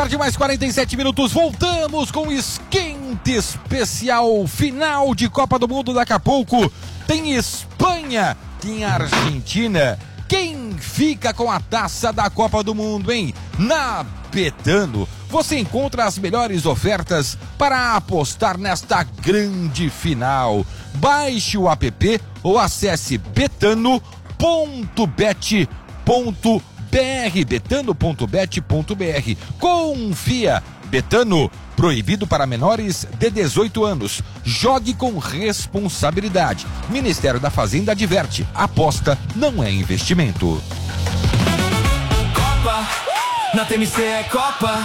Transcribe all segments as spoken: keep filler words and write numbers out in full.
De mais quarenta e sete minutos, voltamos com o esquente especial final de Copa do Mundo. Daqui a pouco tem Espanha, tem Argentina. Quem fica com a taça da Copa do Mundo, hein? Na Betano, você encontra as melhores ofertas para apostar nesta grande final. Baixe o app ou acesse betano ponto bet ponto br. betano ponto bet ponto br. Confia. Betano, proibido para menores de dezoito anos. Jogue com responsabilidade. Ministério da Fazenda adverte: aposta não é investimento. Copa, na T M C é Copa.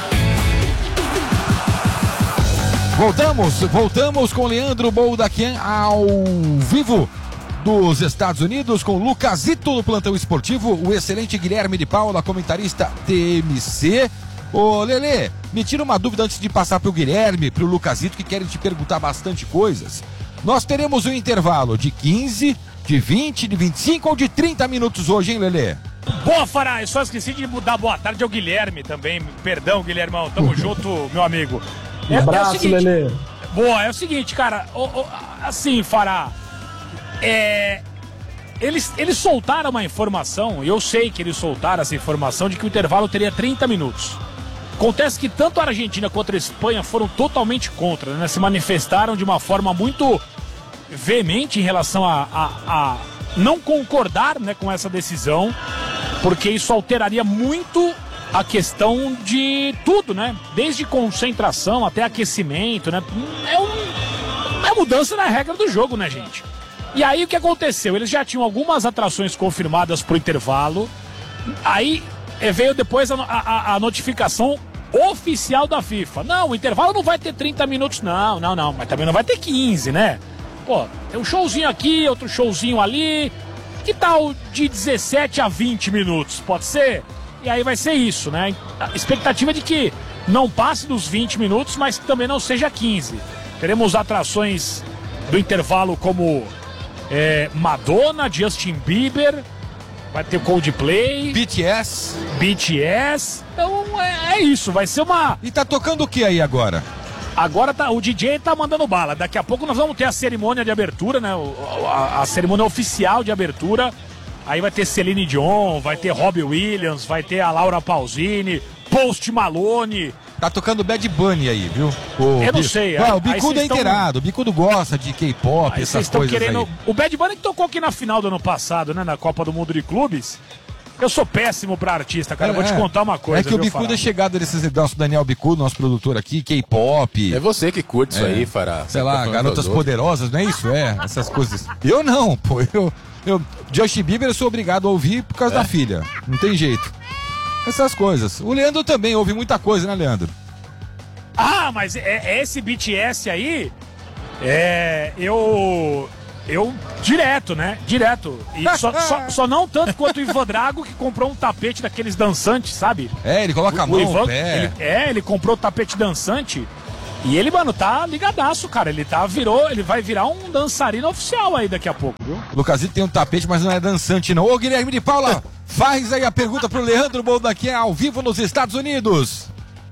Voltamos, voltamos com Leandro Boldaquian ao vivo dos Estados Unidos, com Lucasito do Plantão Esportivo, o excelente Guilherme de Paula, comentarista T M C. Ô Lelê, me tira uma dúvida antes de passar pro Guilherme, pro Lucasito, que querem te perguntar bastante coisas. Nós teremos um intervalo de quinze, de vinte, de vinte e cinco ou de trinta minutos hoje, hein, Lelê? Boa, Fará, eu só esqueci de dar boa tarde ao Guilherme também. Perdão, Guilhermão, tamo junto, meu amigo. Um é, abraço, é seguinte, Lelê. Boa, é o seguinte, cara, ó, ó, assim, Fará, É, eles, eles soltaram uma informação, e eu sei que eles soltaram essa informação, de que o intervalo teria trinta minutos. Acontece que tanto a Argentina quanto a Espanha foram totalmente contra, né? Se manifestaram de uma forma muito veemente em relação a, a, a não concordar, né, com essa decisão, porque isso alteraria muito a questão de tudo, né? Desde concentração até aquecimento, né? É, um, é mudança na regra do jogo, né, gente? E aí o que aconteceu? Eles já tinham algumas atrações confirmadas pro intervalo. Aí é, veio depois a, a, a notificação oficial da FIFA. Não, o intervalo não vai ter trinta minutos, não, não, não. Mas também não vai ter quinze, né? Pô, tem um showzinho aqui, outro showzinho ali. Que tal de dezessete a vinte minutos? Pode ser? E aí vai ser isso, né? A expectativa é de que não passe dos vinte minutos, mas que também não seja quinze. Teremos atrações do intervalo como... É, Madonna, Justin Bieber, vai ter Coldplay, B T S, B T S. Então é, é isso, vai ser uma... E tá tocando o que aí agora? Agora tá, o D J tá mandando bala. Daqui a pouco nós vamos ter a cerimônia de abertura, né? A, a cerimônia oficial de abertura. Aí vai ter Celine Dion, vai ter Robbie Williams, vai ter a Laura Pausini, Post Malone. Tá tocando Bad Bunny aí, viu? O eu não Bi... sei. Ah, o Bicudo é inteirado, tão... o Bicudo gosta de K-pop, essas coisas querendo... aí. O Bad Bunny que tocou aqui na final do ano passado, né? Na Copa do Mundo de Clubes. Eu sou péssimo pra artista, cara. É, eu vou te contar uma coisa. É que o Bicudo é chegado desses nosso Daniel Bicudo, nosso produtor aqui, K-pop. É você que curte é. isso aí, Fará. Sei lá, Garotas Poderosas, não é isso? É, essas coisas. Eu não, pô. Eu, eu, Justin Bieber eu sou obrigado a ouvir por causa é. da filha. Não tem jeito. Essas coisas. O Leandro também ouve muita coisa, né, Leandro? Ah, mas é, é esse B T S aí, é, eu, eu, direto, né, direto, e só, só, só não tanto quanto o Ivan Drago, que comprou um tapete daqueles dançantes, sabe? É, ele coloca o, a mão, o Ivan, o pé. Ele, é, ele comprou o tapete dançante, e ele, mano, tá ligadaço, cara, ele tá, virou, ele vai virar um dançarino oficial aí daqui a pouco, viu? O Lucasito tem um tapete, mas não é dançante, não. Ô, Guilherme de Paula, faz aí a pergunta pro Leandro Boldaquian, ao vivo nos Estados Unidos.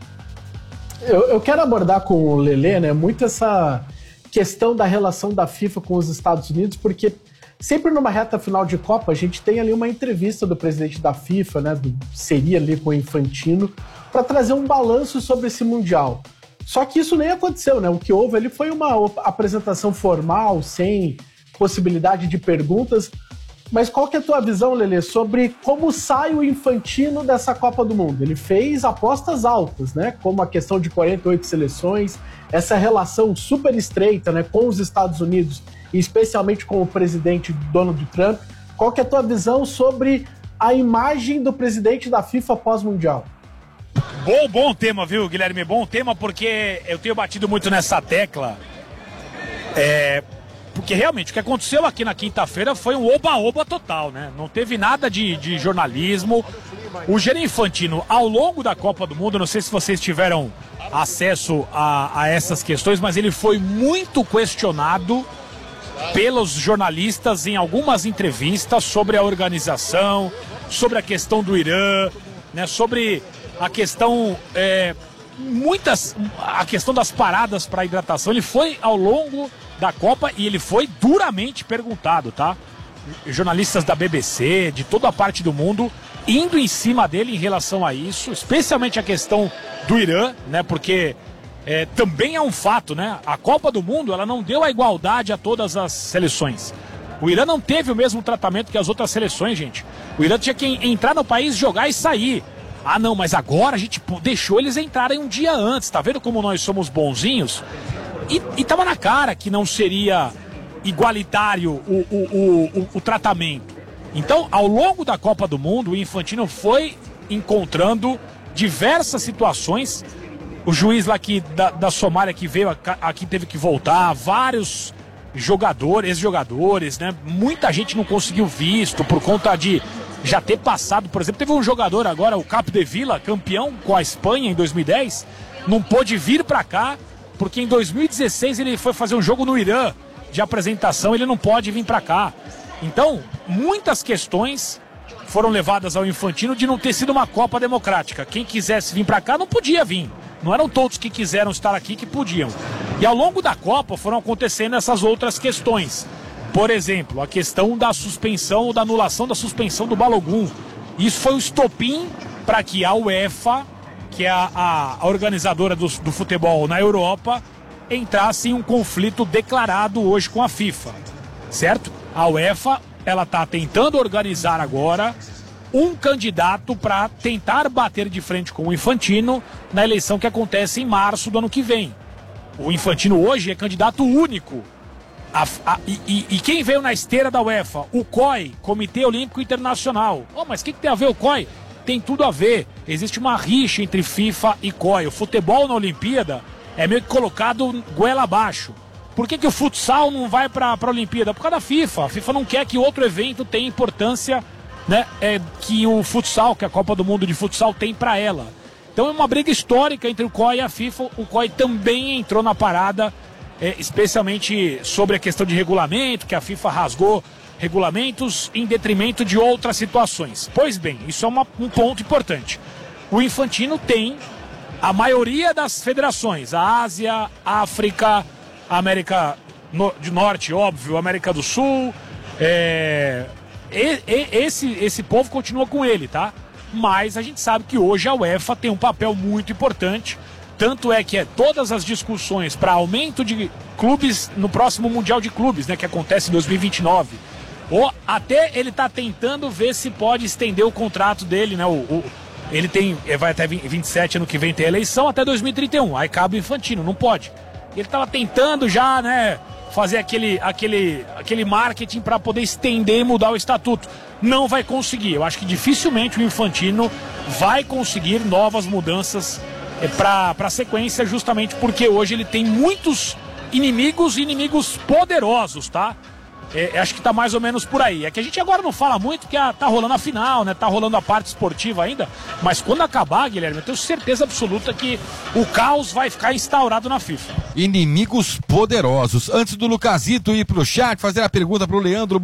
Eu, eu quero abordar com o Lelê, né, muito essa questão da relação da FIFA com os Estados Unidos, porque sempre numa reta final de Copa a gente tem ali uma entrevista do presidente da FIFA, né, do, seria ali com o Infantino, para trazer um balanço sobre esse Mundial. Só que isso nem aconteceu, né? O que houve ali foi uma apresentação formal, sem possibilidade de perguntas. Mas qual que é a tua visão, Lelê, sobre como sai o Infantino dessa Copa do Mundo? Ele fez apostas altas, né? Como a questão de quarenta e oito seleções, essa relação super estreita, né, com os Estados Unidos, e especialmente com o presidente Donald Trump. Qual que é a tua visão sobre a imagem do presidente da FIFA pós-mundial? Bom, bom tema, viu, Guilherme? Bom tema, porque eu tenho batido muito nessa tecla. É, porque realmente o que aconteceu aqui na quinta-feira foi um oba-oba total, né? Não teve nada de, de jornalismo. O Gianni Infantino, ao longo da Copa do Mundo, não sei se vocês tiveram acesso a, a essas questões, mas ele foi muito questionado pelos jornalistas em algumas entrevistas sobre a organização, sobre a questão do Irã, né, sobre a questão é, muitas, a questão das paradas para hidratação, ele foi ao longo da Copa e ele foi duramente perguntado, tá? Jornalistas da B B C, de toda a parte do mundo, indo em cima dele em relação a isso, especialmente a questão do Irã, né? Porque é, também é um fato, né? A Copa do Mundo, ela não deu a igualdade a todas as seleções. O Irã não teve o mesmo tratamento que as outras seleções, gente. O Irã tinha que entrar no país, jogar e sair. Ah, não, mas agora a gente deixou eles entrarem um dia antes. Tá vendo como nós somos bonzinhos? E, e tava na cara que não seria igualitário o, o, o, o, o tratamento. Então, ao longo da Copa do Mundo, o Infantino foi encontrando diversas situações. O juiz lá que, da, da Somália que veio aqui teve que voltar. Vários jogadores, ex-jogadores, né? Muita gente não conseguiu visto por conta de já ter passado. Por exemplo, teve um jogador agora, o Capdevila, campeão com a Espanha em dois mil e dez, não pôde vir pra cá, porque em dois mil e dezesseis ele foi fazer um jogo no Irã de apresentação, ele não pode vir pra cá. Então, muitas questões foram levadas ao Infantino de não ter sido uma Copa democrática. Quem quisesse vir pra cá não podia vir. Não eram todos que quiseram estar aqui que podiam. E ao longo da Copa foram acontecendo essas outras questões. Por exemplo, a questão da suspensão ou da anulação da suspensão do Balogun. Isso foi o estopim para que a UEFA, que é a, a, a organizadora do, do futebol na Europa, entrasse em um conflito declarado hoje com a FIFA. Certo? A UEFA, ela está tentando organizar agora um candidato para tentar bater de frente com o Infantino na eleição que acontece em março do ano que vem. O Infantino hoje é candidato único. A, a, e, e quem veio na esteira da UEFA? O C O I, Comitê Olímpico Internacional. Oh, mas o que, que tem a ver o C O I? Tem tudo a ver. Existe uma rixa entre FIFA e C O I. O futebol na Olimpíada é meio que colocado goela abaixo. Por que, que o futsal não vai para a Olimpíada? Por causa da FIFA. A FIFA não quer que outro evento tenha importância, né, é, que o futsal, que a Copa do Mundo de futsal tem para ela. Então é uma briga histórica entre o C O I e a FIFA. O C O I também entrou na parada, é, especialmente sobre a questão de regulamento, que a FIFA rasgou regulamentos em detrimento de outras situações. Pois bem, isso é uma, um ponto importante. O Infantino tem a maioria das federações, a Ásia, a África, a América do Norte, óbvio, a América do Sul, é... E, e, esse, esse povo continua com ele, tá? Mas a gente sabe que hoje a UEFA tem um papel muito importante. Tanto é que é todas as discussões para aumento de clubes no próximo Mundial de Clubes, né? Que acontece em dois mil e vinte e nove. Ou até ele tá tentando ver se pode estender o contrato dele, né? O, o, ele tem, vai até vinte e sete, ano que vem tem eleição, até dois mil e trinta e um. Aí cabe o Infantino, não pode. Ele tava tentando já, né? Fazer aquele, aquele, aquele marketing para poder estender e mudar o estatuto. Não vai conseguir. Eu acho que dificilmente o Infantino vai conseguir novas mudanças é, para a sequência, justamente porque hoje ele tem muitos inimigos e inimigos poderosos, tá? É, acho que tá mais ou menos por aí. É que a gente agora não fala muito, porque a, tá rolando a final, né? Tá rolando a parte esportiva ainda. Mas quando acabar, Guilherme, eu tenho certeza absoluta que o caos vai ficar instaurado na FIFA. Inimigos poderosos. Antes do Lucasito ir pro chat, fazer a pergunta pro Leandro